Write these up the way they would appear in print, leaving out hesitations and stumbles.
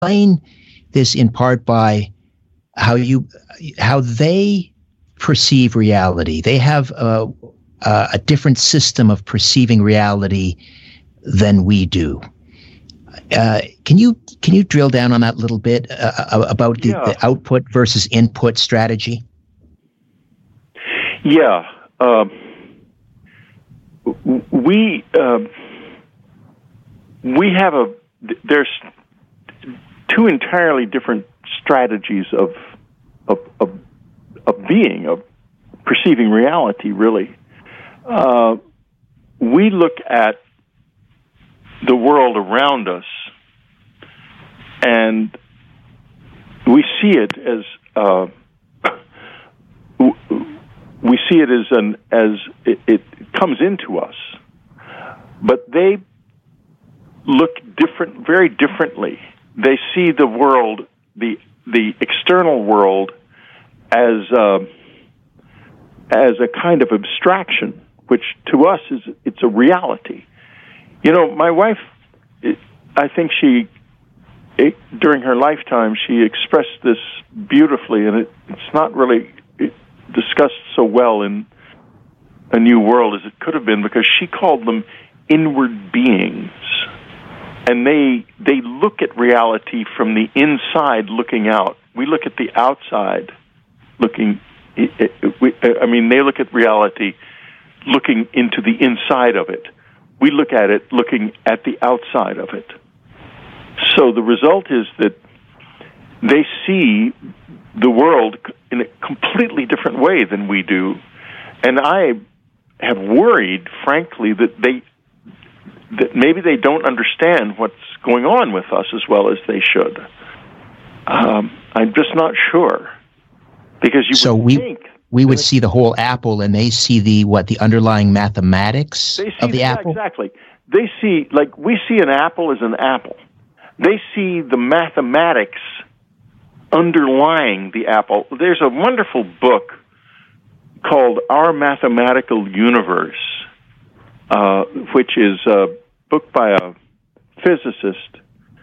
explain this in part by how they perceive reality. They have a different system of perceiving reality than we do. Can you drill down on that a little bit about the output versus input strategy? Yeah, we have there's two entirely different strategies of perceiving reality. Really, we look at the world around us, and we see it as it comes into us. But they look very differently. They see the world, the external world, as a kind of abstraction, which to us it's a reality. You know, my wife, I think during her lifetime, she expressed this beautifully, and it's not really discussed so well in A New World as it could have been, because she called them inward beings. And they look at reality from the inside looking out. We look at the outside looking, they look at reality looking into the inside of it. We look at it looking at the outside of it. So the result is that they see the world in a completely different way than we do. And I have worried, frankly, that maybe they don't understand what's going on with us as well as they should. I'm just not sure. Because we would see the whole apple, and they see the underlying mathematics of the apple? Exactly. They see, we see an apple as an apple. They see the mathematics underlying the apple. There's a wonderful book called Our Mathematical Universe, which is a book by a physicist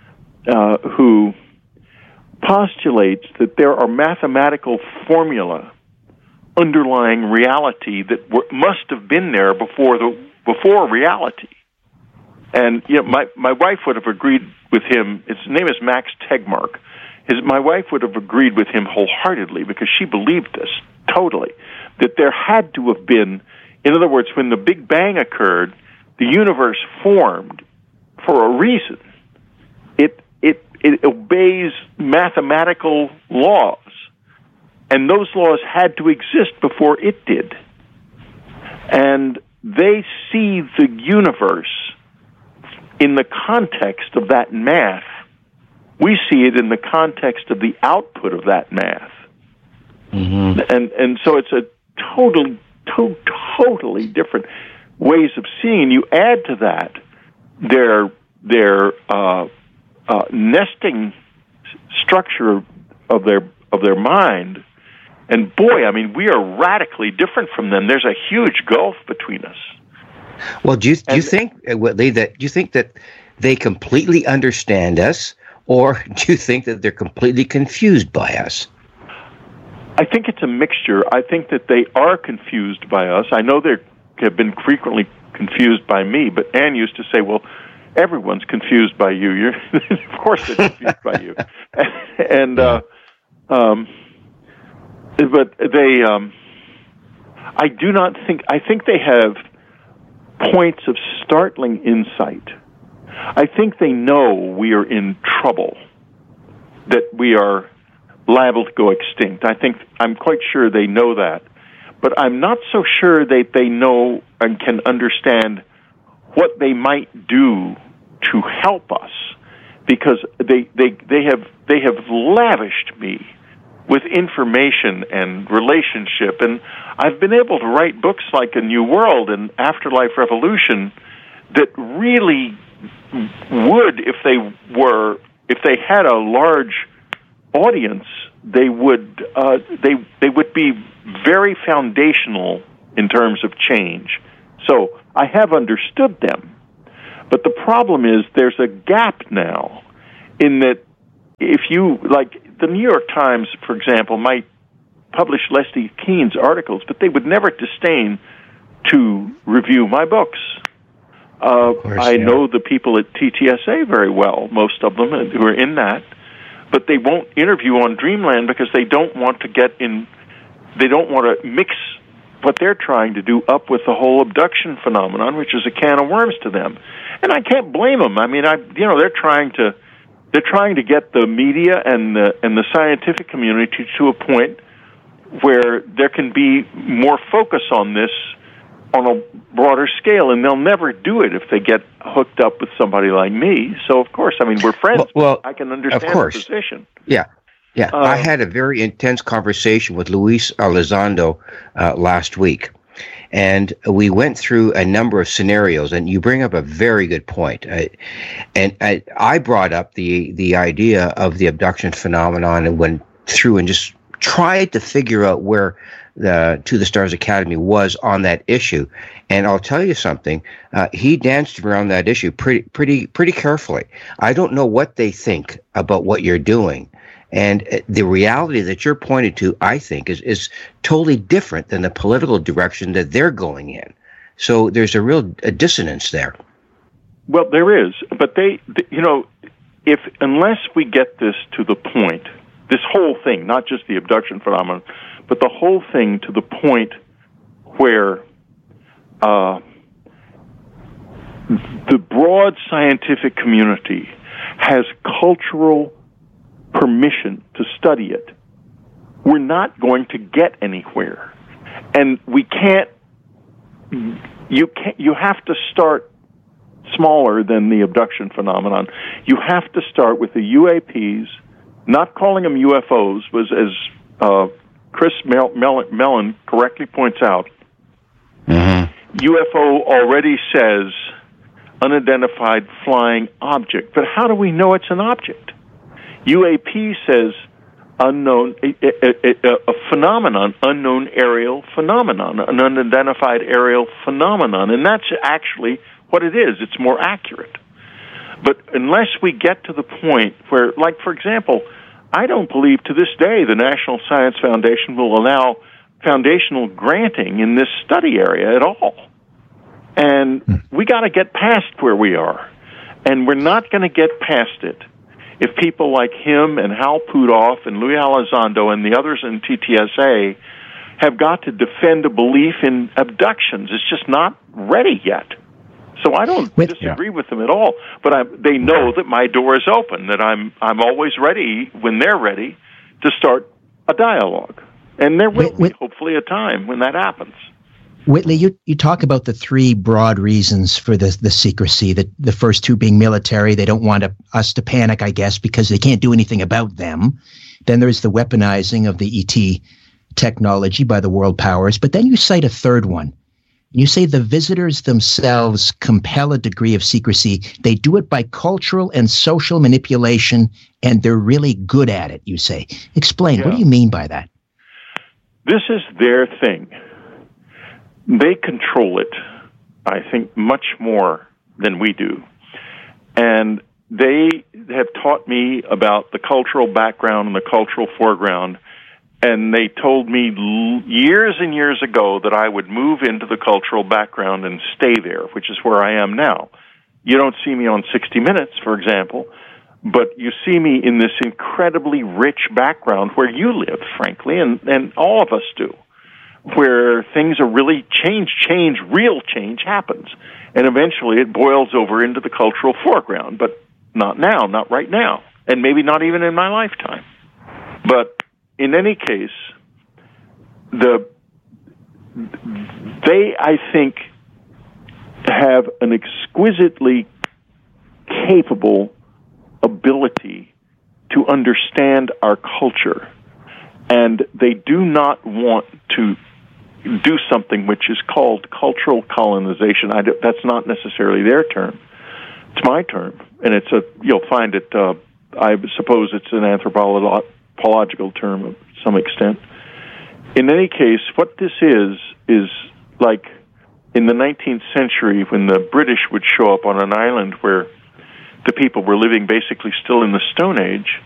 who postulates that there are mathematical formula underlying reality that must have been there before reality. And my wife would have agreed with him. His name is Max Tegmark. My wife would have agreed with him wholeheartedly, because she believed this totally, that there had to have been, in other words, when the Big Bang occurred, the universe formed for a reason. It obeys mathematical laws, and those laws had to exist before it did. And they see the universe in the context of that math. We see it in the context of the output of that math. Mm-hmm. And so it's a totally different ways of seeing. You add to that their nesting structure of their mind, and boy, I mean, we are radically different from them. There's a huge gulf between us. Well, do you think, Whitley, that they completely understand us, or do you think that they're completely confused by us? I think it's a mixture. I think that they are confused by us. I know they have been frequently confused by me, but Anne used to say, well, everyone's confused by you. Of course they're confused by you. But they, I think they have points of startling insight. I think they know we are in trouble, that we are liable to go extinct. I'm quite sure they know that. But I'm not so sure that they know and can understand what they might do to help us, because they have lavished me with information and relationship, and I've been able to write books like A New World and Afterlife Revolution that really would, if they had a large audience, they would be very foundational in terms of change. So I have understood them, but the problem is there's a gap now in that if you, like, the New York Times, for example, might publish Leslie Kean's articles, but they would never disdain to review my books. I know the people at TTSA very well, most of them who are in that, but they won't interview on Dreamland because they don't want to get in, they don't want to mix what they're trying to do up with the whole abduction phenomenon, which is a can of worms to them. And I can't blame them. I mean, they're trying to get the media and the scientific community to a point where there can be more focus on this on a broader scale, and they'll never do it if they get hooked up with somebody like me. So, of course, I mean, we're friends. Well, I can understand the position. Yeah. I had a very intense conversation with Luis Elizondo last week, and we went through a number of scenarios, and you bring up a very good point. I brought up the idea of the abduction phenomenon and went through and just tried to figure out where the To the Stars Academy was on that issue. And I'll tell you something, he danced around that issue pretty carefully. I don't know what they think about what you're doing. And the reality that you're pointed to, I think, is totally different than the political direction that they're going in. So there's a real dissonance there. Well, there is. But unless we get this to the point, this whole thing, not just the abduction phenomenon, but the whole thing to the point where the broad scientific community has cultural permission to study it, we're not going to get anywhere. And we can't, you have to start smaller than the abduction phenomenon. You have to start with the UAPs, not calling them UFOs, was as Chris Mellon correctly points out, UFO already says unidentified flying object. But how do we know it's an object? UAP says unknown, a phenomenon, unknown aerial phenomenon, an unidentified aerial phenomenon. And that's actually what it is. It's more accurate. But unless we get to the point where, like, for example, I don't believe to this day the National Science Foundation will allow foundational granting in this study area at all. And we got to get past where we are. And we're not going to get past it if people like him and Hal Puthoff and Louis Elizondo and the others in TTSA have got to defend a belief in abductions. It's just not ready yet. So I don't disagree with them at all, but they know that my door is open, that I'm always ready when they're ready to start a dialogue. And there will be hopefully a time when that happens. Whitley, you talk about the three broad reasons for the secrecy, the first two being military. They don't want us to panic, I guess, because they can't do anything about them. Then there's the weaponizing of the ET technology by the world powers. But then you cite a third one. You say the visitors themselves compel a degree of secrecy. They do it by cultural and social manipulation, and they're really good at it, you say. Explain. What do you mean by that? This is their thing. They control it, I think, much more than we do. And they have taught me about the cultural background and the cultural foreground. And they told me years and years ago that I would move into the cultural background and stay there, which is where I am now. You don't see me on 60 Minutes, for example, but you see me in this incredibly rich background where you live, frankly, and all of us do, where things are really real change happens. And eventually it boils over into the cultural foreground, but not now, not right now, and maybe not even in my lifetime. But in any case, they, I think, have an exquisitely capable ability to understand our culture, and they do not want to do something which is called cultural colonization. That's not necessarily their term. It's my term, and you'll find it, I suppose it's an anthropological term of some extent. In any case, what this is like in the 19th century when the British would show up on an island where the people were living basically still in the Stone Age,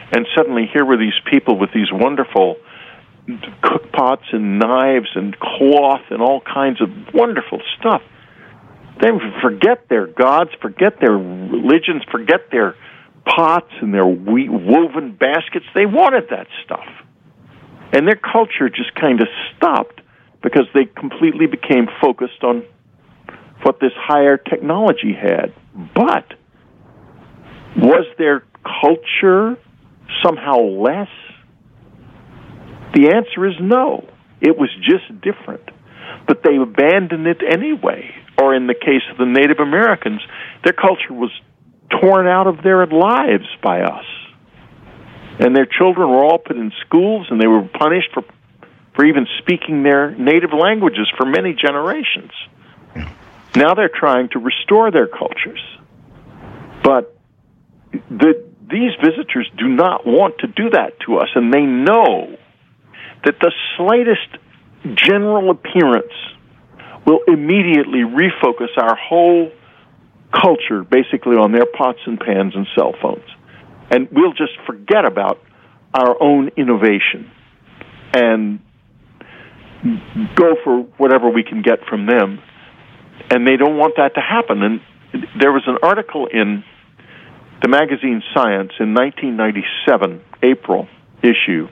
And suddenly here were these people with these wonderful cook pots and knives and cloth and all kinds of wonderful stuff. They would forget their gods, forget their religions, forget their pots and their woven baskets. They wanted that stuff. And their culture just kind of stopped because they completely became focused on what this higher technology had. But was their culture somehow less? The answer is no. It was just different. But they abandoned it anyway. Or in the case of the Native Americans, their culture was torn out of their lives by us. And their children were all put in schools, and they were punished for even speaking their native languages for many generations. Now they're trying to restore their cultures. But these visitors do not want to do that to us, and they know that the slightest general appearance will immediately refocus our whole culture basically on their pots and pans and cell phones. And we'll just forget about our own innovation and go for whatever we can get from them. And they don't want that to happen. And there was an article in the magazine Science in 1997, April issue,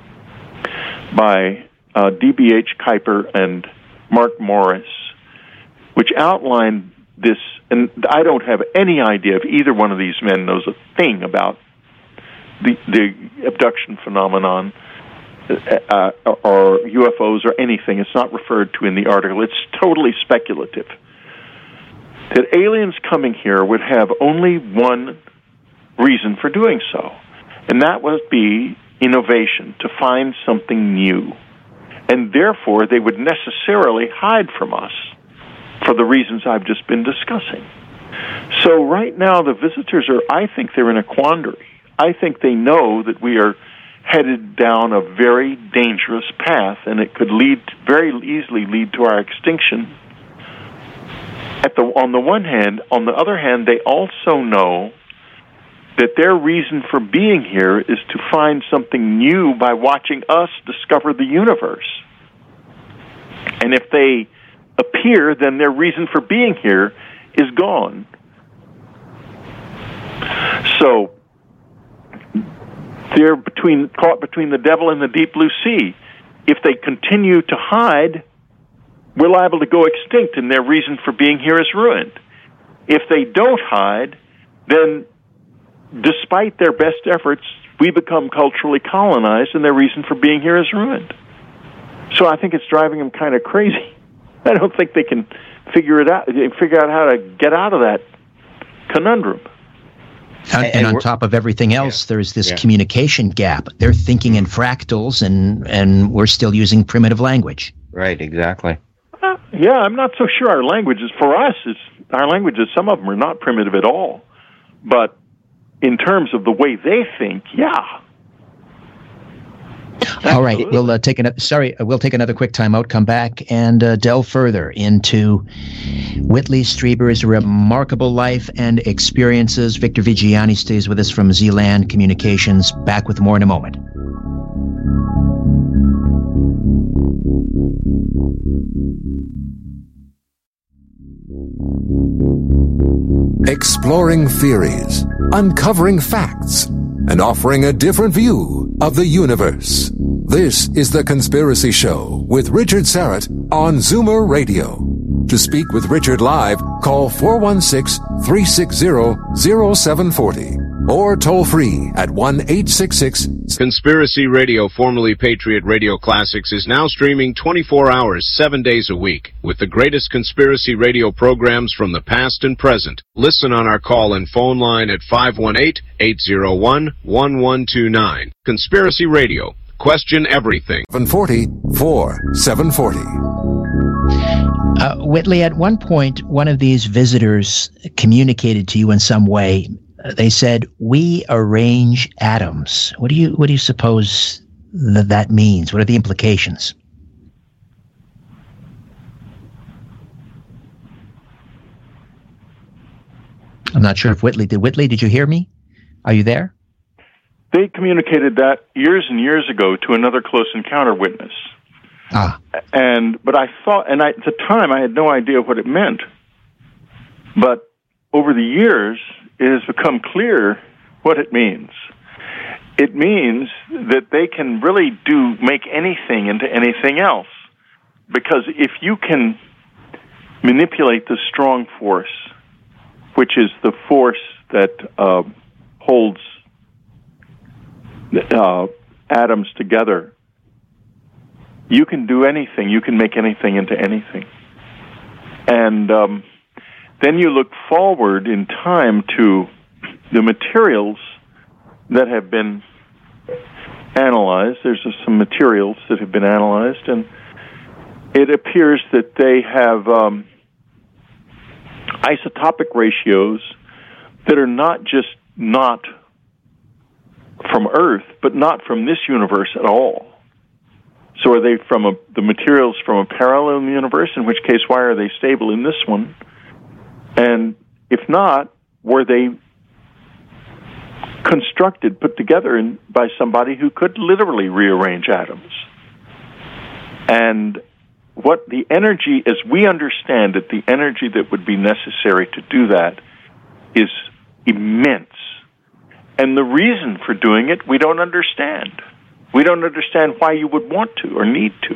by D.B.H. Kuyper and Mark Morris, which outlined this, and I don't have any idea if either one of these men knows a thing about the abduction phenomenon or UFOs or anything. It's not referred to in the article. It's totally speculative. That aliens coming here would have only one reason for doing so, and that would be innovation, to find something new. And therefore, they would necessarily hide from us for the reasons I've just been discussing. So right now, the visitors I think they're in a quandary. I think they know that we are headed down a very dangerous path, and it could very easily lead to our extinction. On the one hand, on the other hand, they also know that their reason for being here is to find something new by watching us discover the universe. And if they appear, then their reason for being here is gone. So they're caught between the devil and the deep blue sea. If they continue to hide, we're liable to go extinct, and their reason for being here is ruined. If they don't hide, then despite their best efforts, we become culturally colonized, and their reason for being here is ruined. So I think it's driving them kind of crazy. I don't think they can figure out how to get out of that conundrum. And on top of everything else, there's this communication gap. They're thinking in fractals, and we're still using primitive language. Right, exactly. I'm not so sure our languages, for us, some of them are not primitive at all. But in terms of the way they think, yeah. All right, we'll take another quick time out, come back, and delve further into Whitley Strieber's remarkable life and experiences. Victor Viggiani stays with us from Zealand Communications. Back with more in a moment. Exploring theories, uncovering facts, and offering a different view of the universe. This is The Conspiracy Show with Richard Syrett on Zoomer Radio. To speak with Richard live, call 416-360-0740 or toll free at 1-866. Conspiracy Radio, formerly Patriot Radio Classics, is now streaming 24 hours, 7 days a week with the greatest conspiracy radio programs from the past and present. Listen on our call and phone line at 518-801-1129. Conspiracy Radio. Question everything. 740. Whitley, at one point, one of these visitors communicated to you in some way. They said, "We arrange atoms." What do you suppose that means? What are the implications? I'm not sure if Whitley did. Whitley, did you hear me? Are you there? They communicated that years and years ago to another close encounter witness. But I thought, and at the time I had no idea what it meant. But over the years, it has become clear what it means. It means that they can really make anything into anything else. Because if you can manipulate the strong force, which is the force that holds atoms together, you can do anything. You can make anything into anything. And then you look forward in time to the materials that have been analyzed. There's some materials that have been analyzed, and it appears that they have isotopic ratios that are not just not from Earth, but not from this universe at all. So are they from the materials from a parallel universe, in which case why are they stable in this one? And if not, were they constructed, put together by somebody who could literally rearrange atoms? And what the energy, as we understand it, the energy that would be necessary to do that is immense. And the reason for doing it, we don't understand. We don't understand why you would want to or need to.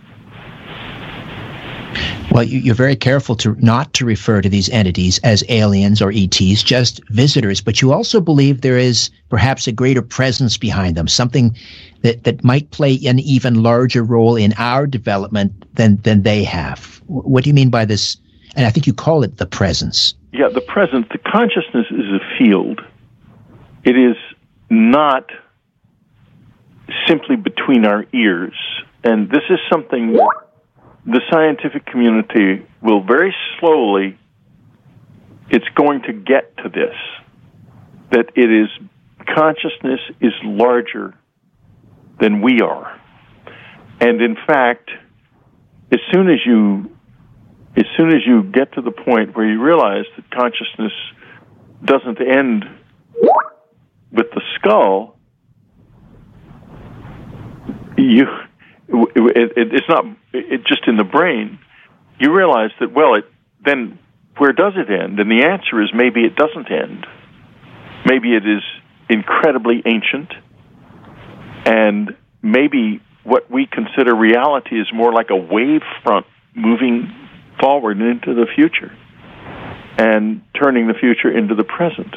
Well, you're very careful not to refer to these entities as aliens or ETs, just visitors, but you also believe there is perhaps a greater presence behind them, something that might play an even larger role in our development than they have. What do you mean by this? And I think you call it the presence. Yeah, the presence. The consciousness is a field. It is not simply between our ears. And this is something that the scientific community will very slowly, it's going to get to this, that it is, consciousness is larger than we are. And in fact, as soon as you get to the point where you realize that consciousness doesn't end with the skull, it's not just in the brain. You realize that, then where does it end? And the answer is maybe it doesn't end. Maybe it is incredibly ancient, and maybe what we consider reality is more like a wave front moving forward into the future and turning the future into the present.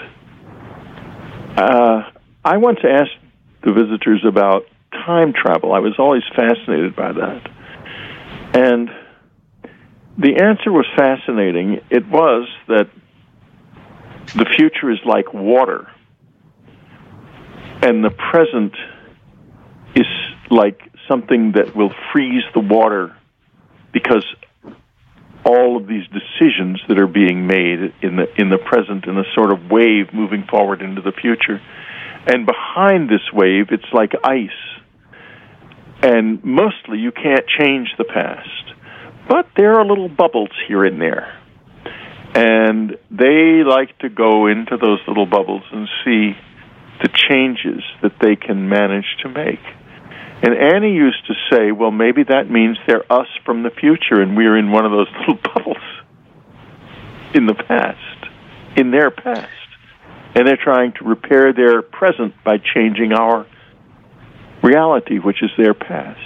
I once asked the visitors about time travel. I was always fascinated by that. And the answer was fascinating. It was that the future is like water, and the present is like something that will freeze the water, because all of these decisions that are being made in the present in a sort of wave moving forward into the future. And behind this wave, it's like ice. And mostly you can't change the past. But there are little bubbles here and there. And they like to go into those little bubbles and see the changes that they can manage to make. And Annie used to say, well, maybe that means they're us from the future, and we're in one of those little bubbles in the past, in their past. And they're trying to repair their present by changing our reality, which is their past.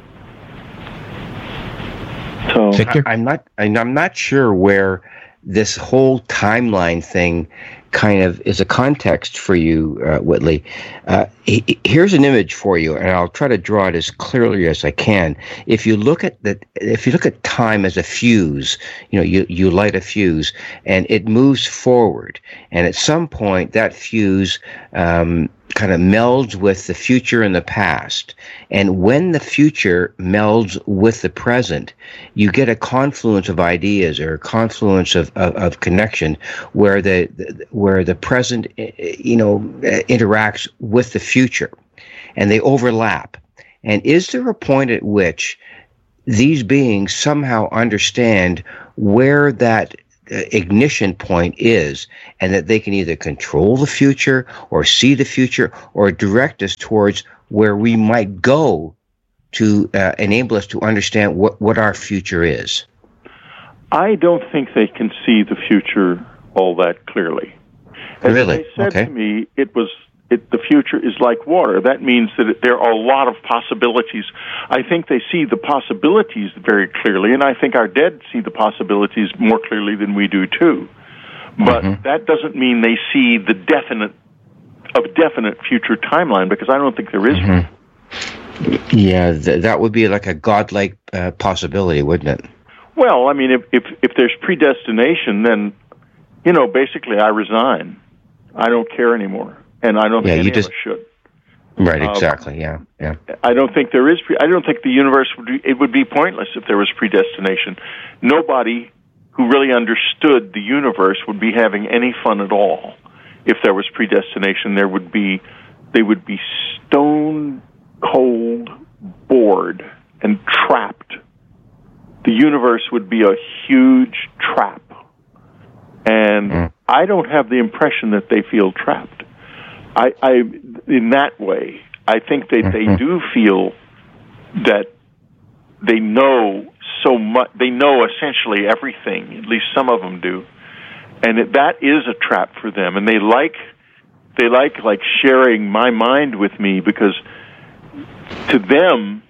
So Victor? I'm not sure where this whole timeline thing kind of is a context for you, Whitley. Here's an image for you, and I'll try to draw it as clearly as I can. If you look at time as a fuse, you light a fuse, and it moves forward, and at some point that fuse kind of melds with the future and the past. And when the future melds with the present, you get a confluence of ideas, or a confluence of connection, where the present, interacts with the future, and they overlap. And is there a point at which these beings somehow understand where that ignition point is, and that they can either control the future or see the future or direct us towards where we might go to enable us to understand what our future is. I don't think they can see the future all that clearly. As really? They said to me, the future is like water. That means that there are a lot of possibilities. I think they see the possibilities very clearly, and I think our dead see the possibilities more clearly than we do too. But that doesn't mean they see the definite future timeline, because I don't think there is one. Yeah, that would be like a godlike possibility, wouldn't it? Well, I mean, if there's predestination, then, basically I resign. I don't care anymore. And I don't think any of us should. Right, exactly. Yeah. I don't think there is. I don't think the universe would be pointless if there was predestination. Nobody who really understood the universe would be having any fun at all if there was predestination. They would be stone cold, bored, and trapped. The universe would be a huge trap, and I don't have the impression that they feel trapped. I in that way, I think that they do feel that they know so much. They know essentially everything. At least some of them do, and that is a trap for them. And they like sharing my mind with me, because to them,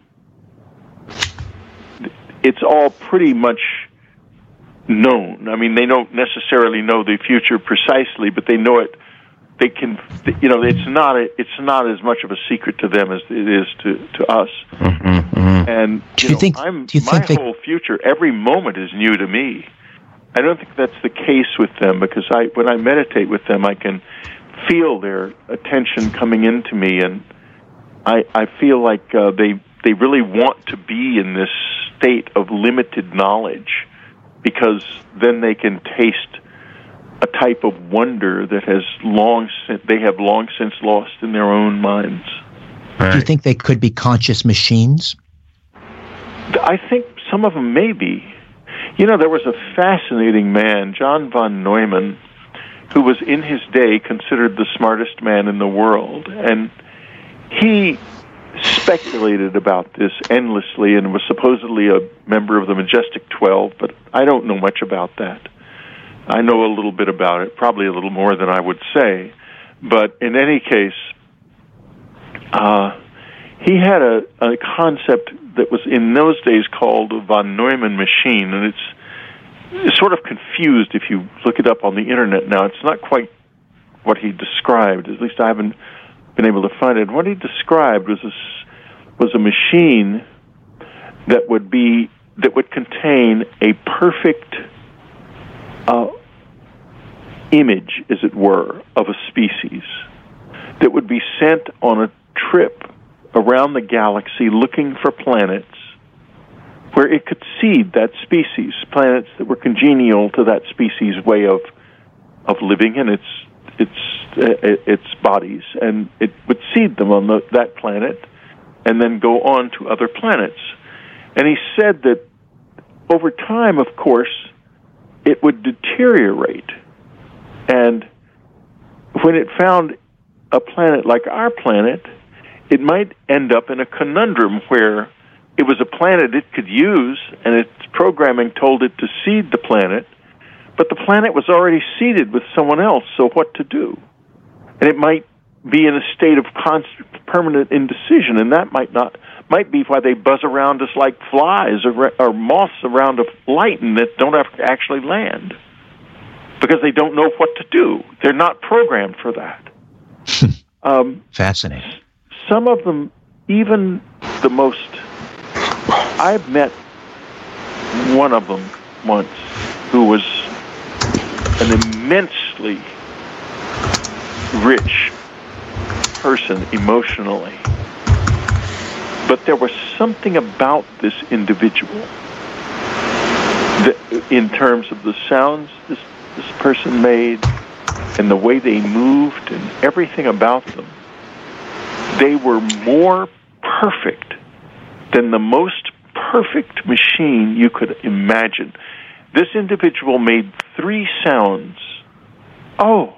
it's all pretty much known. I mean, they don't necessarily know the future precisely, but they know it. They can, it's not as much of a secret to them as it is to us. And my whole future, every moment is new to me. I don't think that's the case with them, because when I meditate with them, I can feel their attention coming into me, and I feel like they really want to be in this state of limited knowledge, because then they can taste a type of wonder that they have long since lost in their own minds. Right. Do you think they could be conscious machines? I think some of them may be. There was a fascinating man, John von Neumann, who was in his day considered the smartest man in the world, and he speculated about this endlessly and was supposedly a member of the Majestic 12, but I don't know much about that. I know a little bit about it, probably a little more than I would say, but in any case, he had a concept that was in those days called the von Neumann machine, and it's sort of confused if you look it up on the internet now. It's not quite what he described, at least I haven't been able to find it. What he described was a machine that would contain a perfect image, as it were, of a species that would be sent on a trip around the galaxy looking for planets where it could seed that species, planets that were congenial to that species' way of living in its bodies, and it would seed them on that planet and then go on to other planets. And he said that over time, of course, it would deteriorate. And when it found a planet like our planet, it might end up in a conundrum where it was a planet it could use, and its programming told it to seed the planet, but the planet was already seeded with someone else, so what to do? And it might be in a state of permanent indecision, and that might be why they buzz around us like flies or moths around a light and that don't have to actually land, because they don't know what to do. They're not programmed for that. Fascinating. Some of them, even the most... I've met one of them once who was an immensely rich person emotionally. But there was something about this individual that, in terms of the sounds this person made and the way they moved and everything about them, they were more perfect than the most perfect machine you could imagine. This individual made 3 sounds. Oh,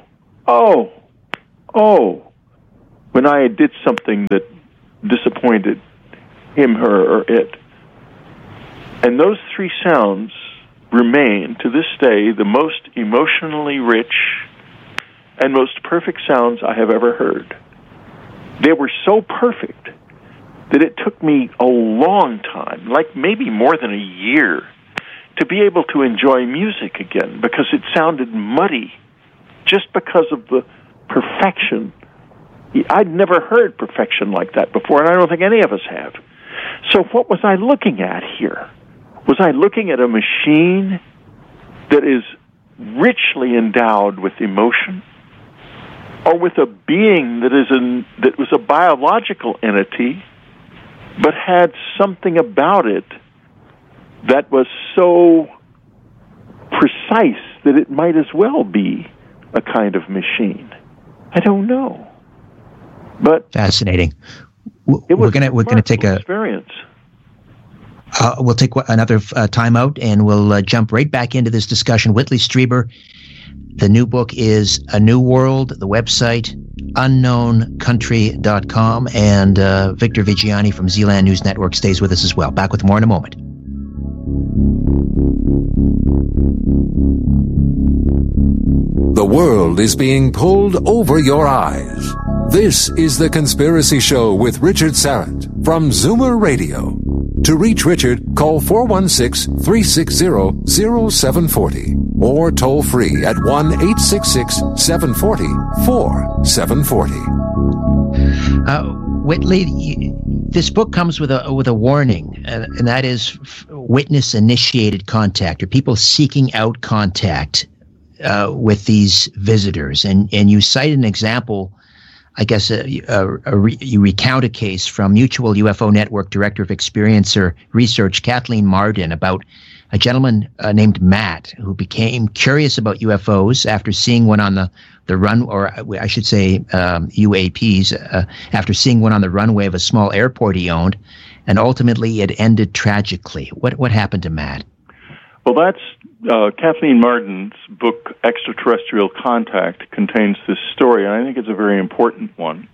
when I did something that disappointed him, her, or it. And those 3 sounds remain, to this day, the most emotionally rich and most perfect sounds I have ever heard. They were so perfect that it took me a long time, like maybe more than a year, to be able to enjoy music again, because it sounded muddy just because of the perfection. I'd never heard perfection like that before, and I don't think any of us have. So what was I looking at here? Was I looking at a machine that is richly endowed with emotion, or with a being that was a biological entity, but had something about it that was so precise that it might as well be a kind of machine? I don't know. But fascinating. We're gonna take a experience. We'll take another time out, and we'll jump right back into this discussion. Whitley Strieber, the new book is A New World, the website, unknowncountry.com, and Victor Viggiani from Zealand News Network stays with us as well. Back with more in a moment. The world is being pulled over your eyes. This is The Conspiracy Show with Richard Syrett from Zoomer Radio. To reach Richard, call 416-360-0740 or toll free at 1-866-740-4740. Whitley, this book comes with a warning, and that is witness-initiated contact, or people seeking out contact with these visitors. And you cite an example, I guess you recount a case from Mutual UFO Network Director of Experiencer Research, Kathleen Marden, about a gentleman named Matt who became curious about UFOs after seeing one on the run, or I should say UAPs, after seeing one on the runway of a small airport he owned, and ultimately it ended tragically. What happened to Matt? Well, that's Kathleen Marden's book, Extraterrestrial Contact, contains this story, and I think it's a very important one.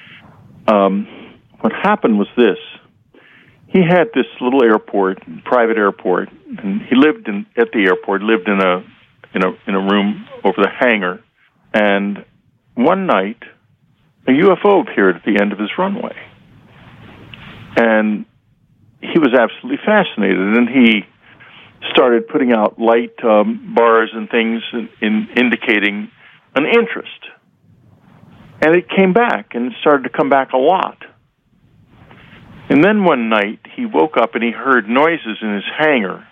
What happened was this. He had this little airport, private airport, and he lived at the airport, lived in a room over the hangar, and one night a UFO appeared at the end of his runway. And he was absolutely fascinated, and he started putting out light bars and things in indicating an interest. And it came back, and it started to come back a lot. And then one night, he woke up and he heard noises in his hangar.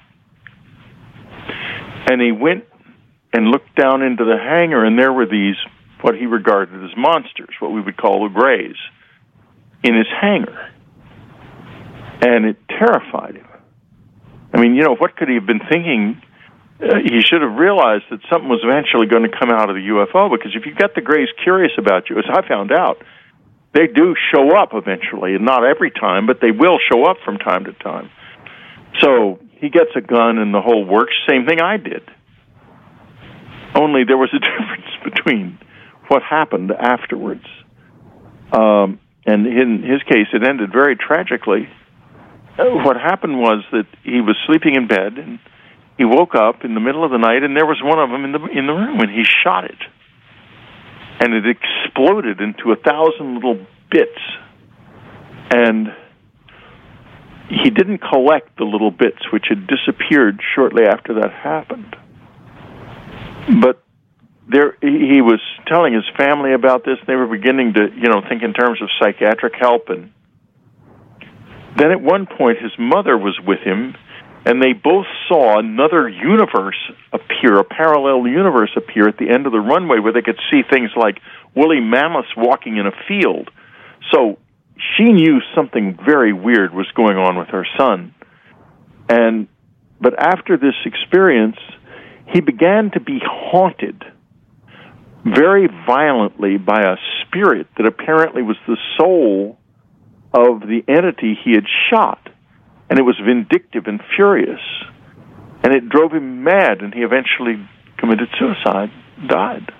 And he went and looked down into the hangar, and there were these, what he regarded as monsters, what we would call the Greys, in his hangar. And it terrified him. I mean, what could he have been thinking? He should have realized that something was eventually going to come out of the UFO, because if you get the Greys curious about you, as I found out, they do show up eventually, and not every time, but they will show up from time to time. So he gets a gun and the whole works, same thing I did. Only there was a difference between what happened afterwards. And in his case, it ended very tragically. What happened was that he was sleeping in bed, and he woke up in the middle of the night, and there was one of them in the room, and he shot it. And it exploded into 1,000 little bits. And he didn't collect the little bits, which had disappeared shortly after that happened. But he was telling his family about this, and they were beginning to, think in terms of psychiatric help. And then at one point, his mother was with him, and they both saw another universe appear, a parallel universe appear at the end of the runway, where they could see things like woolly mammoths walking in a field. So she knew something very weird was going on with her son. But after this experience, he began to be haunted very violently by a spirit that apparently was the soul of the entity he had shot. And it was vindictive and furious. And it drove him mad, and he eventually committed suicide, died.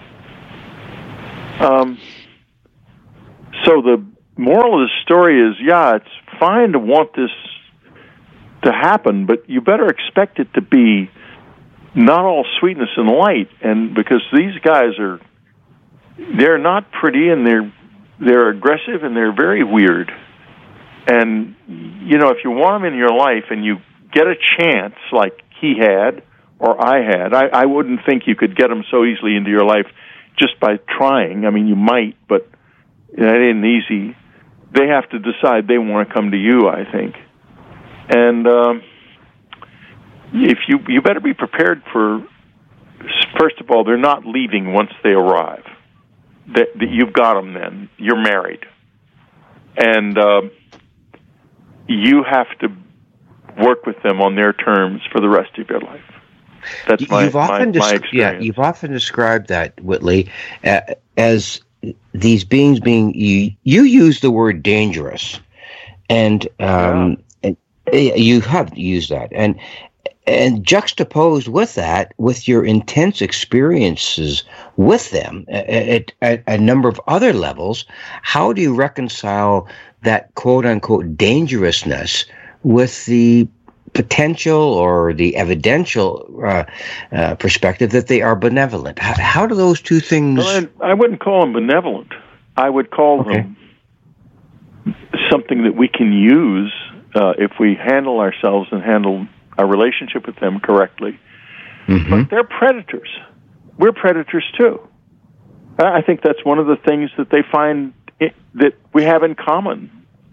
So the moral of the story is, yeah, it's fine to want this to happen, but you better expect it to be not all sweetness and light, and because these guys they're not pretty, and they're aggressive, and they're very weird. And, you know, if you want them in your life and you get a chance like he had or I had, I wouldn't think you could get them so easily into your life just by trying. I mean, you might, but that isn't easy. They have to decide they want to come to you, I think. And if you better be prepared for, first of all, they're not leaving once they arrive. That you've got them then. You're married. And you have to work with them on their terms for the rest of your life. That's my experience. Yeah, you've often described that, Whitley, as these beings being, you use the word dangerous, and you have used that, and juxtaposed with that, with your intense experiences with them at a number of other levels, how do you reconcile that quote-unquote dangerousness with the potential or the evidential perspective that they are benevolent? How do those two things... Well, I wouldn't call them benevolent. I would call them something that we can use if we handle ourselves and handle our relationship with them correctly. Mm-hmm. But they're predators. We're predators too. I think that's one of the things that they find that we have in common.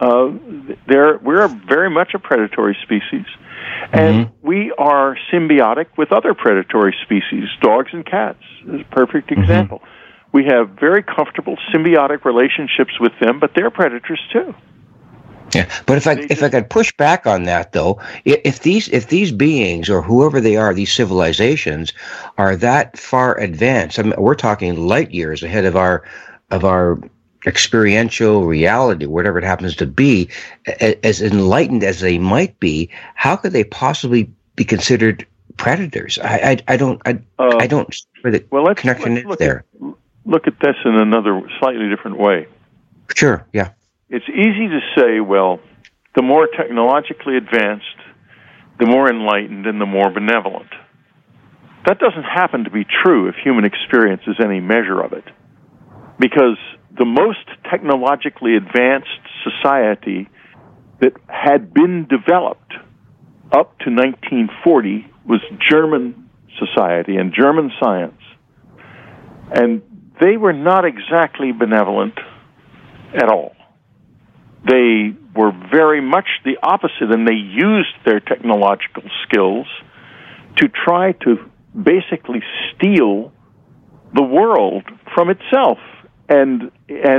We're very much a predatory species, and we are symbiotic with other predatory species. Dogs and cats is a perfect example. We have very comfortable symbiotic relationships with them, but they're predators too. Yeah, but if I could push back on that, though, if these beings or whoever they are, these civilizations are that far advanced, I mean, we're talking light years ahead of our experiential reality, whatever it happens to be, as enlightened as they might be, how could they possibly be considered predators? I don't see where the connection is there. Look at this in another slightly different way. Sure, yeah. It's easy to say, well, the more technologically advanced, the more enlightened, and the more benevolent. That doesn't happen to be true if human experience is any measure of it. Because the most technologically advanced society that had been developed up to 1940 was German society and German science. And they were not exactly benevolent at all. They were very much the opposite, and they used their technological skills to try to basically steal the world from itself and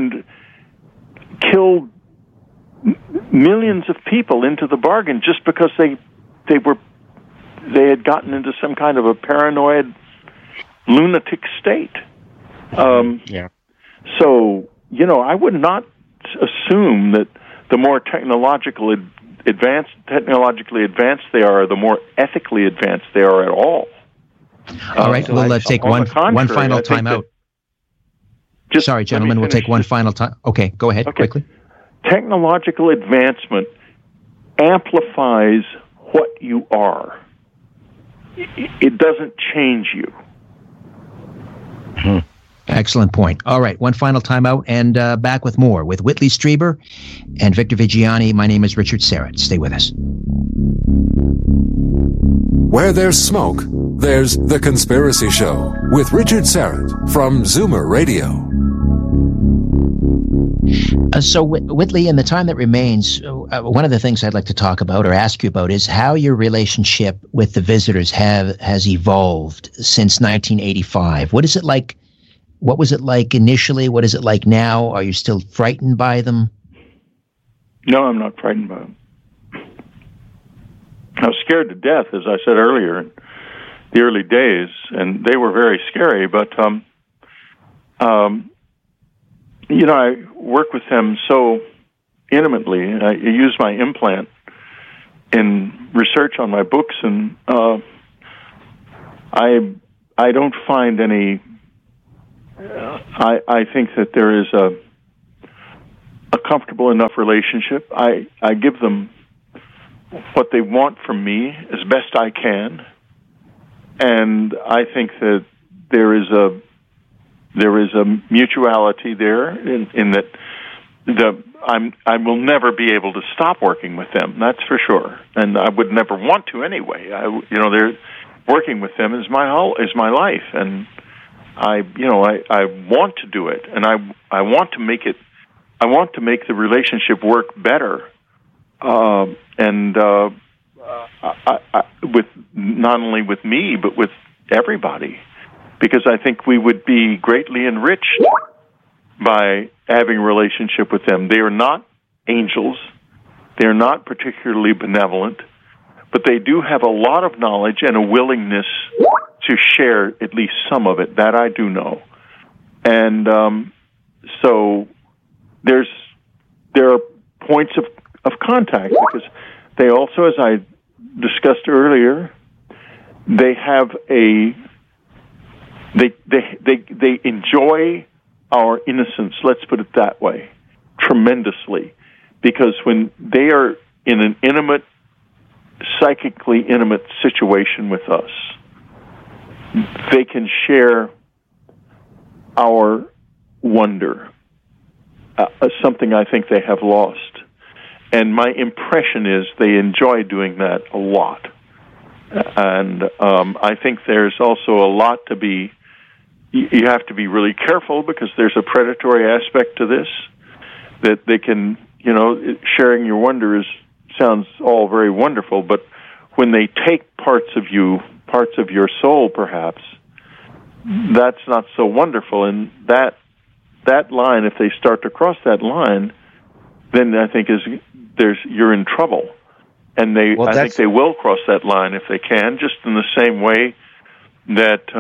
kill millions of people into the bargain just because they had gotten into some kind of a paranoid lunatic state. So, I would not assume that the more technologically advanced they are, the more ethically advanced they are at all. All right, we'll take one final time out. Sorry, gentlemen, we'll take one final time. Okay, go ahead quickly. Technological advancement amplifies what you are. It doesn't change you. Excellent point. All right, one final time out, and back with more with Whitley Strieber and Victor Viggiani. My name is Richard Syrett. Stay with us. Where there's smoke, there's The Conspiracy Show with Richard Syrett from Zoomer Radio. So, Whitley, in the time that remains, one of the things I'd like to talk about or ask you about is how your relationship with the visitors has evolved since 1985. What is it like? What was it like initially? What is it like now? Are you still frightened by them? No, I'm not frightened by them. I was scared to death, as I said earlier, in the early days, and they were very scary, but I work with them so intimately. I use my implant in research on my books, and I I don't find any. I think that there is a comfortable enough relationship. I give them what they want from me as best I can, and I think that there is a mutuality there in that I will never be able to stop working with them. That's for sure, and I would never want to anyway. They're working with them is my life, and I want to do it, and I want to make it. I want to make the relationship work better, with not only with me but with everybody, because I think we would be greatly enriched by having a relationship with them. They are not angels; they are not particularly benevolent, but they do have a lot of knowledge and a willingness to share at least some of it. That I do know, and so there are points of contact, because they also, as I discussed earlier, they have they enjoy our innocence, let's put it that way, tremendously, because when they are in an intimate, psychically intimate situation with us, they can share our wonder, something I think they have lost. And my impression is they enjoy doing that a lot. And I think there's also a lot to be, you have to be really careful, because there's a predatory aspect to this, that they can, sharing your wonder sounds all very wonderful, but when they take parts of you, parts of your soul perhaps, that's not so wonderful. And that line, if they start to cross that line, then I think you're in trouble. And I think they will cross that line if they can, just in the same way that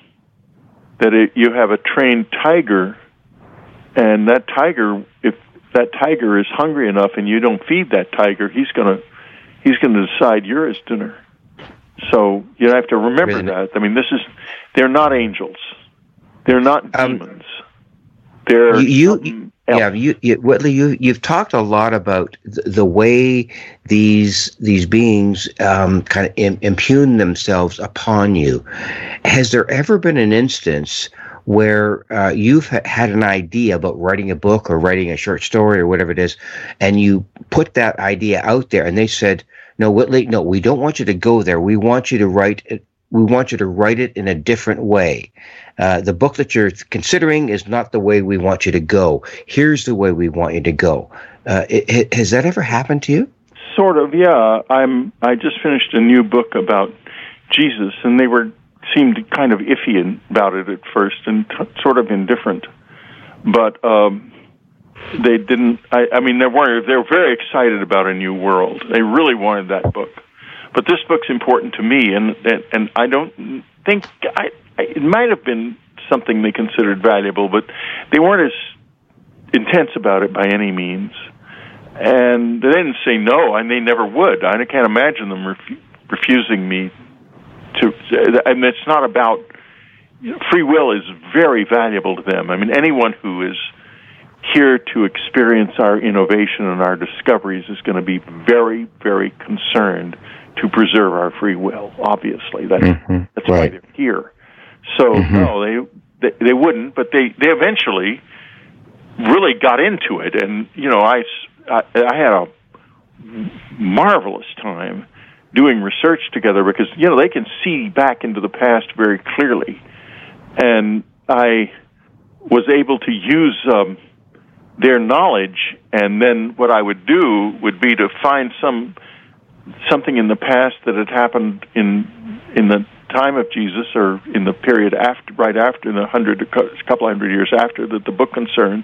you have a trained tiger, and that tiger, if that tiger is hungry enough and you don't feed that tiger, he's going to decide you're his dinner. So you have to remember that. I mean, they're not angels. They're not demons. They're Whitley, you've talked a lot about the way these beings kind of impugn themselves upon you. Has there ever been an instance where you've had an idea about writing a book or writing a short story or whatever it is, and you put that idea out there, and they said, "No, Whitley, no, we don't want you to go there. We want you to write it. We want you to write it in a different way. The book that you're considering is not the way we want you to go. Here's the way we want you to go." Has that ever happened to you? Sort of, yeah. I just finished a new book about Jesus, and they seemed kind of iffy about it at first, and sort of indifferent. But they didn't. I mean, they were very excited about a new world. They really wanted that book. But this book's important to me, and I don't think it might have been something they considered valuable, but they weren't as intense about it by any means. And they didn't say no, and they never would. I can't imagine them refusing me to. And it's not about free will is very valuable to them. I mean, anyone who is here to experience our innovation and our discoveries is going to be very, very concerned to preserve our free will. Obviously, that's why they're here. So no, they wouldn't, but they eventually really got into it, and I had a marvelous time doing research together, because they can see back into the past very clearly, and I was able to use their knowledge, and then what I would do would be to find something in the past that had happened in the time of Jesus, or in the period right after, a couple hundred years after, that the book concerns,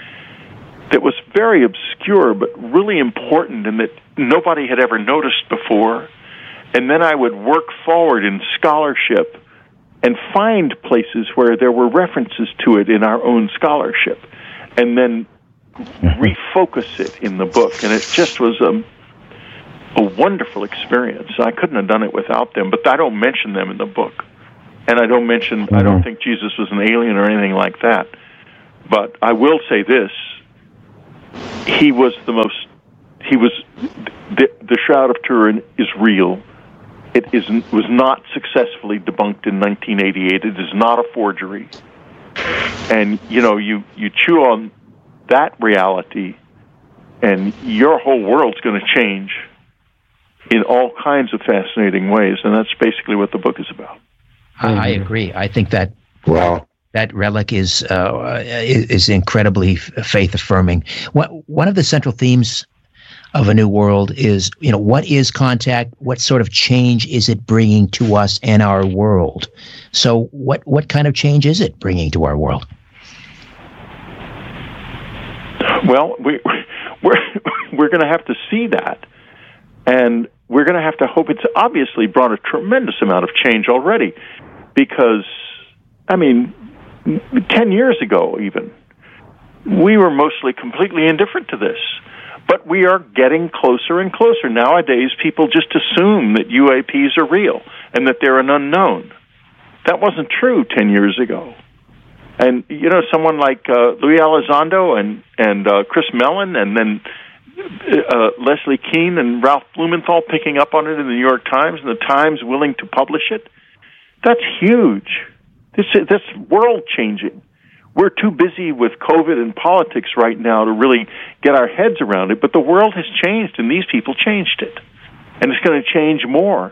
that was very obscure but really important, and that nobody had ever noticed before. And then I would work forward in scholarship and find places where there were references to it in our own scholarship, and then refocus it in the book. And it just was a wonderful experience. I couldn't have done it without them, but I don't mention them in the book. And I don't mention, I don't think Jesus was an alien or anything like that. But I will say this, the Shroud of Turin is real. It was not successfully debunked in 1988. It is not a forgery. And, you chew on that reality, and your whole world's going to change in all kinds of fascinating ways. And that's basically what the book is about. I agree. I think that that relic is incredibly faith affirming. One of the central themes of A New World is, what is contact? What sort of change is it bringing to us and our world? So, what kind of change is it bringing to our world? Well, we're going to have to see that, and we're going to have to hope. It's obviously brought a tremendous amount of change already, because, 10 years ago even, we were mostly completely indifferent to this. But we are getting closer and closer. Nowadays, people just assume that UAPs are real and that they're an unknown. That wasn't true 10 years ago. And, someone like Louis Elizondo and Chris Mellon, and then Leslie Kean and Ralph Blumenthal picking up on it in the New York Times, and the Times willing to publish it, that's huge. That's world-changing. We're too busy with COVID and politics right now to really get our heads around it, but the world has changed, and these people changed it. And it's going to change more.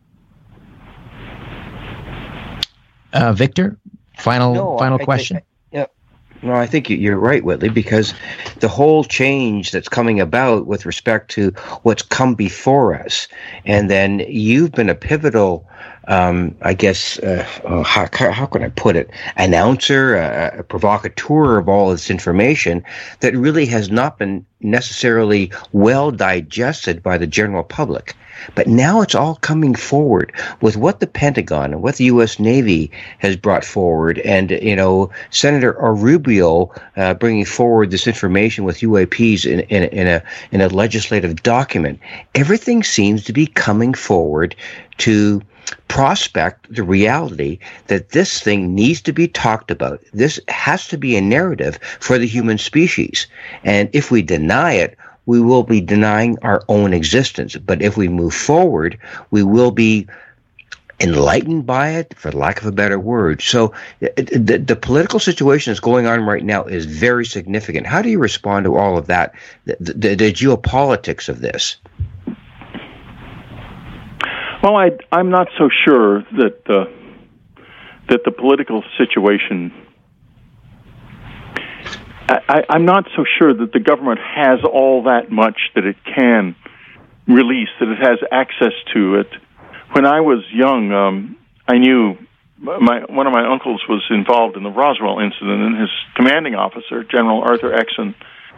Victor, final question. No, I think you're right, Whitley, because the whole change that's coming about with respect to what's come before us, and then you've been a pivotal, how can I put it, announcer, a provocateur of all this information that really has not been necessarily well digested by the general public. But now it's all coming forward with what the Pentagon and what the U.S. Navy has brought forward, and Senator Rubio bringing forward this information with UAPs in a legislative document. Everything seems to be coming forward to prospect the reality that this thing needs to be talked about. This has to be a narrative for the human species, and if we deny it, we will be denying our own existence. But if we move forward, we will be enlightened by it, for lack of a better word. So the political situation that's going on right now is very significant. How do you respond to all of that, the geopolitics of this? Well, I'm not so sure that the political situation... I'm not so sure that the government has all that much that it can release, that it has access to it. When I was young, I knew one of my uncles was involved in the Roswell incident, and his commanding officer, General Arthur Exon,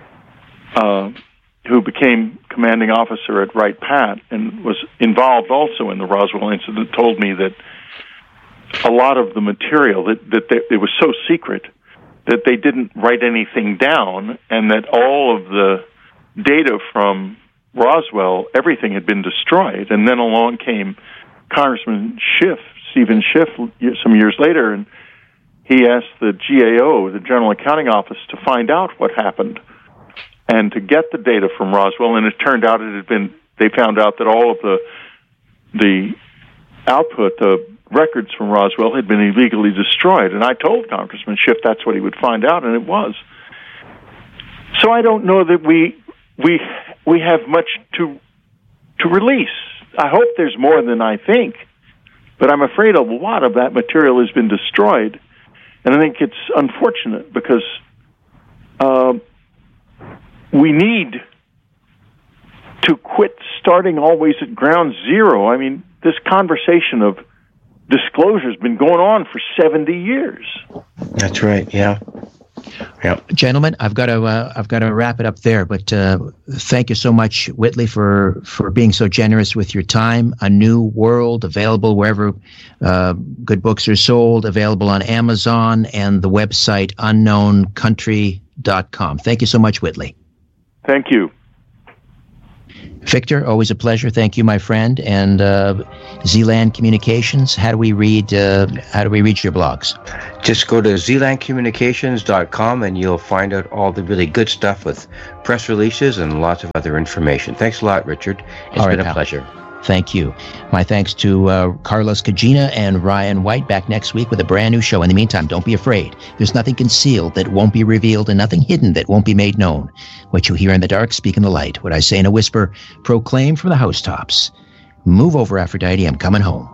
who became commanding officer at Wright-Patt and was involved also in the Roswell incident, told me that a lot of the material, that it was so secret that they didn't write anything down, and that all of the data from Roswell, everything had been destroyed. And then along came Congressman Schiff, Stephen Schiff, some years later, and he asked the GAO, the General Accounting Office, to find out what happened and to get the data from Roswell. And it turned out they found out that all of the output, the records from Roswell, had been illegally destroyed. And I told Congressman Schiff that's what he would find out, and it was. So I don't know that we have much to release. I hope there's more than I think, but I'm afraid a lot of that material has been destroyed, and I think it's unfortunate because we need to quit starting always at ground zero. I mean, this conversation of disclosure has been going on for 70 years. That's right. Yeah. Gentlemen, I've got to wrap it up there. But thank you so much, Whitley, for being so generous with your time. A New World, available wherever good books are sold, available on Amazon and the website unknowncountry.com. Thank you so much, Whitley. Thank you. Victor, always a pleasure. Thank you, my friend. And Zealand Communications, how do we read your blogs? Just go to zealandcommunications.com and you'll find out all the really good stuff with press releases and lots of other information. Thanks a lot, Richard. It's been a pleasure. Thank you. My thanks to Carlos Cagina and Ryan White, back next week with a brand new show. In the meantime, don't be afraid. There's nothing concealed that won't be revealed and nothing hidden that won't be made known. What you hear in the dark, speak in the light. What I say in a whisper, proclaim from the housetops. Move over, Aphrodite. I'm coming home.